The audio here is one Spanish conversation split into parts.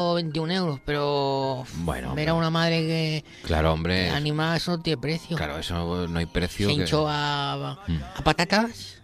21 euros, pero Bueno, ver a una madre que claro, hombre. animada, eso no tiene precio. Claro, eso no hay precio. Se hinchó a patatas,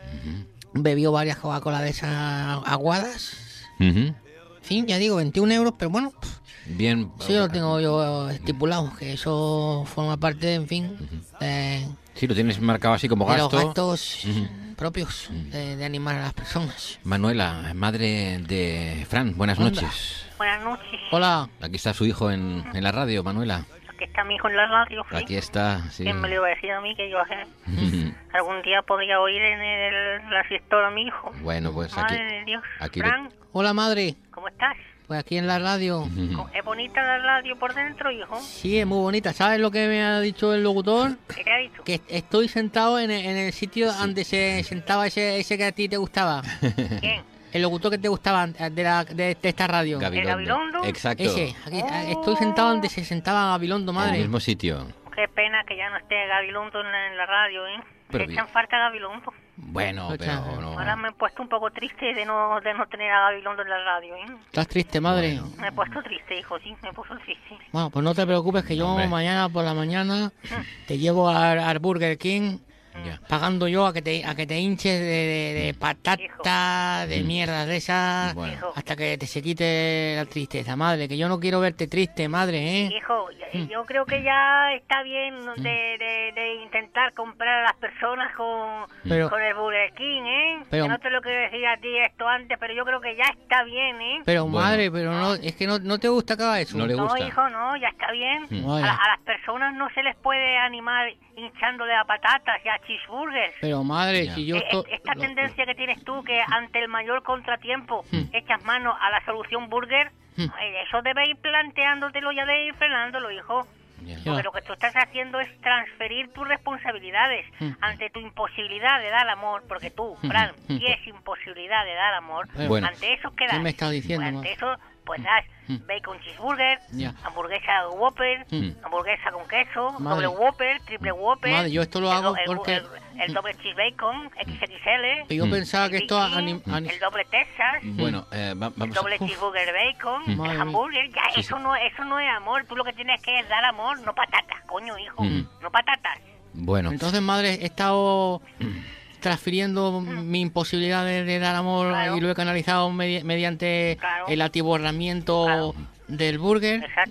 bebió varias Coca-Cola de esas aguadas. En fin, ya digo, 21 euros, pero bueno, Bien. eso yo lo tengo yo estipulado, que eso forma parte, en fin, Sí, lo tienes marcado así como de los gasto. gastos propios de animar a las personas. Manuela, madre de Fran, buenas Anda. noches. Buenas noches. Hola. Aquí está su hijo en la radio, Manuela. Aquí está mi hijo en la radio. ¿sí? Aquí está, sí. ¿Quién me lo iba a decir a mí que yo algún día podría oír en la fiesta a mi hijo? Bueno, pues aquí. Madre de Dios. aquí Fran, Hola, madre. ¿cómo estás? Pues aquí en la radio. ¿Es bonita la radio por dentro, hijo? Sí, es muy bonita. ¿Sabes lo que me ha dicho el locutor? ¿Qué te ha dicho? Que estoy sentado en el sitio donde se sentaba ese que a ti te gustaba. ¿Quién? El locutor que te gustaba de esta radio. Gabilondo. ¿El Gabilondo? Exacto. Ese. Aquí, estoy sentado donde se sentaba Gabilondo, En el madre. mismo sitio. Qué pena que ya no esté Gabilondo en la radio, ¿eh? Pero Me echan falta Gabilondo. Bueno, pero no. Ahora me he puesto un poco triste de no tener a Gabilondo en la radio, ¿eh? ¿Estás triste, madre? Me he puesto triste, hijo, sí, me he puesto triste. Bueno, pues no te preocupes que yo Hombre. mañana por la mañana te llevo al Burger King, Ya. pagando yo a que te hinches de patata, de mierda de esas, Bueno. Hijo. hasta que se quite la tristeza, madre, que yo no quiero verte triste, madre, ¿eh? Hijo, yo creo que ya está bien de intentar comprar a las personas Pero- con el Burger King, ¿eh? pero- Que no te lo quiero decir a ti esto antes, pero yo creo que ya está bien, ¿eh? Pero Bueno. madre, pero no, es que no te gusta que haga eso. No le No, gusta. hijo, no, ya está bien. Vale. A las personas no se les puede animar hinchándole a patatas y a cheeseburgers. Pero madre, Ya. si yo estoy... Esta tendencia que tienes tú, que ante el mayor contratiempo echas mano a la solución burger, eso debe ir planteándotelo, ya de ir frenándolo, hijo. Ya. Porque lo que tú estás haciendo es transferir tus responsabilidades ante tu imposibilidad de dar amor, porque tú, Fran, tienes imposibilidad de dar amor. Bueno. Ante eso, ¿qué das? ¿Qué me estás diciendo, Ante ma? eso, pues das bacon cheeseburger, Ya. hamburguesa Whopper, hamburguesa con queso, Madre. doble Whopper, triple Whopper. Madre, yo esto lo hago el porque- el doble cheese bacon, XXL. Yo pensaba que esto... El doble Texas. Bueno, El vamos doble cheeseburger bacon, Madre el mía. hamburger, ya, Sí, eso no es amor. Tú lo que tienes que es dar amor, no patatas, coño, hijo, no patatas. Bueno, Entonces, madre, he estado transfiriendo mi imposibilidad de dar amor Claro. y lo he canalizado mediante Claro. el atiborramiento Claro. del burger. Exacto.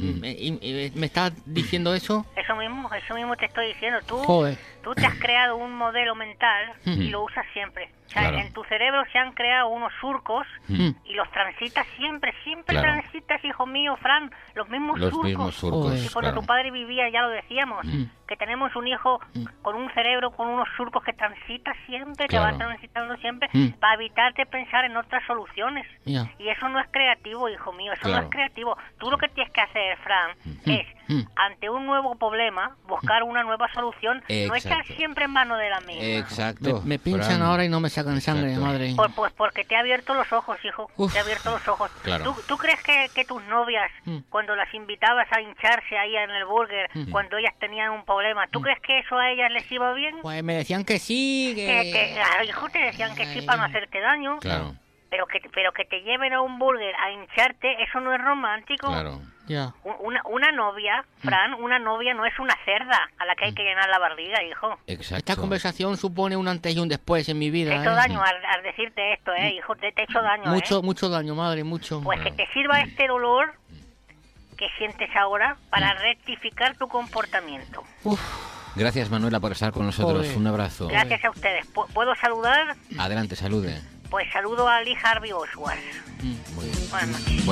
Y me estás diciendo eso. Eso mismo te estoy diciendo. Joder. Tú te has creado un modelo mental y lo usas siempre. O sea, Claro. en tu cerebro se han creado unos surcos y los transitas siempre Claro. transitas, hijo mío, Fran, los mismos los surcos. mismos surcos, Joder. Y cuando claro. tu padre vivía, ya lo decíamos, que tenemos un hijo con un cerebro, con unos surcos que transita siempre, que Claro. va transitando siempre, para evitarte pensar en otras soluciones. Ya. Y eso no es creativo, hijo mío, eso Claro. no es creativo. Tú lo que tienes que hacer, Fran, es, ante un nuevo problema, buscar una nueva solución, no echar Exacto. siempre en mano de la misma. Exacto. Me pinchan Fran. ahora y no me sacan sangre, Exacto. madre. Pues porque te ha abierto los ojos, hijo. Uf. Te ha abierto los ojos. Claro. ¿Tú crees que tus novias, cuando las invitabas a hincharse ahí en el burger, cuando ellas tenían un problema, ¿tú crees que eso a ellas les iba bien? Pues me decían que sí, Claro, hijo, te decían que sí para no hacerte daño. Claro, Pero que te lleven a un burger a hincharte, eso no es romántico. claro. Ya. Una novia, Fran, una novia no es una cerda a la que hay que llenar la barriga, hijo. Exacto. Esta conversación supone un antes y un después en mi Te he vida. hecho ¿eh? daño al decirte esto, hijo, te he hecho daño, Mucho daño, madre, mucho. Pues que te sirva este dolor que sientes ahora para rectificar tu comportamiento. Gracias, Manuela, por estar con nosotros. Joder. Un abrazo. Gracias a ustedes. ¿Puedo saludar? Adelante, salude. Pues saludo a Lee Harvey Oswald. Muy bien. Buenas noches.